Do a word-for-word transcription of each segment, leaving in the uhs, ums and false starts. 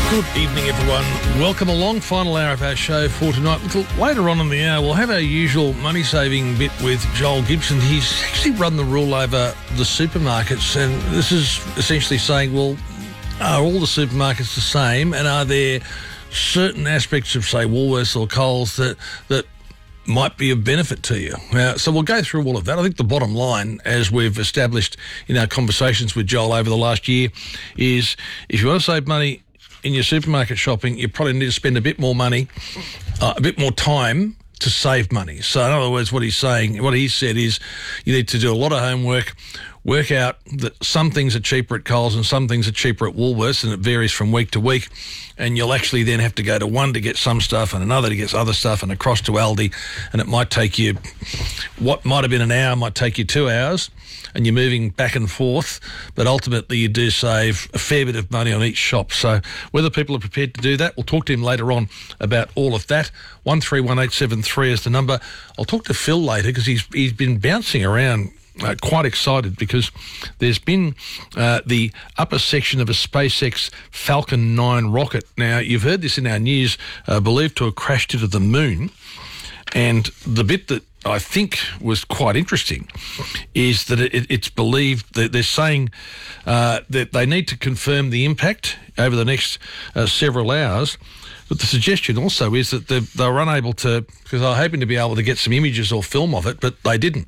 Good evening, everyone. Welcome along. Final hour of our show for tonight. A little later on in the hour, we'll have our usual money-saving bit with Joel Gibson. He's actually run the rule over the supermarkets, and this is essentially saying, well, are all the supermarkets the same, and are there certain aspects of, say, Woolworths or Coles that that might be of benefit to you? Now, so we'll go through all of that. I think the bottom line, as we've established in our conversations with Joel over the last year, is if you want to save money in your supermarket shopping, you probably need to spend a bit more money, uh, a bit more time to save money. So in other words, what he's saying, what he said is you need to do a lot of homework, work out that some things are cheaper at Coles and some things are cheaper at Woolworths, and it varies from week to week. And you'll actually then have to go to one to get some stuff and another to get other stuff and across to Aldi, and it might take you, what might have been an hour might take you two hours, and you're moving back and forth, but ultimately you do save a fair bit of money on each shop. So whether people are prepared to do that, we'll talk to him later on about all of that. one three one eight seven three is the number. I'll talk to Phil later because he's he's been bouncing around, uh, quite excited because there's been uh, the upper section of a SpaceX Falcon nine rocket. Now, you've heard this in our news, uh, believed to have crashed into the moon, and the bit that I think was quite interesting is that it, it's believed that they're saying uh, that they need to confirm the impact over the next uh, several hours. But the suggestion also is that they, they were unable to, because they were hoping to be able to get some images or film of it, but they didn't.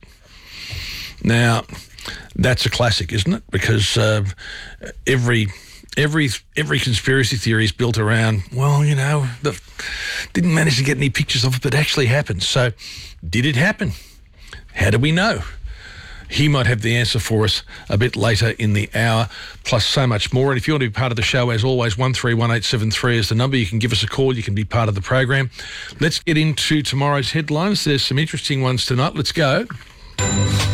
Now, that's a classic, isn't it? Because uh, every... Every every conspiracy theory is built around, well, you know, the, didn't manage to get any pictures of it, but it actually happened. So, did it happen? How do we know? He might have the answer for us a bit later in the hour, plus so much more. And if you want to be part of the show, as always, one three one eight seven three is the number. You can give us a call. You can be part of the program. Let's get into tomorrow's headlines. There's some interesting ones tonight. Let's go.